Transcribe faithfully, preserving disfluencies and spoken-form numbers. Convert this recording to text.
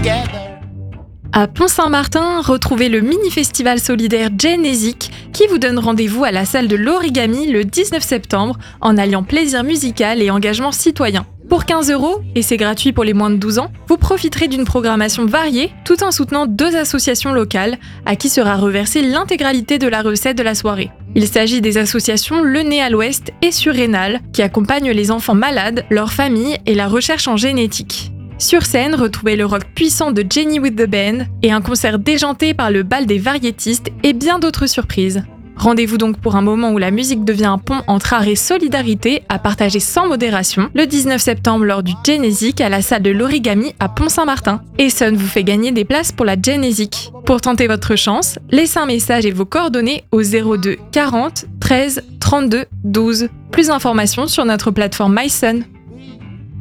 together. À Pont-Saint-Martin, retrouvez le mini-festival solidaire Genezik qui vous donne rendez-vous à la salle de l'Origami le dix-neuf septembre en alliant plaisir musical et engagement citoyen. Pour quinze euros, et c'est gratuit pour les moins de douze ans, vous profiterez d'une programmation variée tout en soutenant deux associations locales à qui sera reversée l'intégralité de la recette de la soirée. Il s'agit des associations Le Nez à l'Ouest et Surrénal qui accompagnent les enfants malades, leurs familles et la recherche en génétique. Sur scène, retrouvez le rock puissant de Jenny with the Band et un concert déjanté par le bal des variétistes et bien d'autres surprises. Rendez-vous donc pour un moment où la musique devient un pont entre art et solidarité à partager sans modération le dix-neuf septembre lors du Genezik à la salle de l'Origami à Pont-Saint-Martin. Essonne vous fait gagner des places pour la Genezik. Pour tenter votre chance, laissez un message et vos coordonnées au zéro deux quarante treize trente-deux douze. Plus d'informations sur notre plateforme MySun.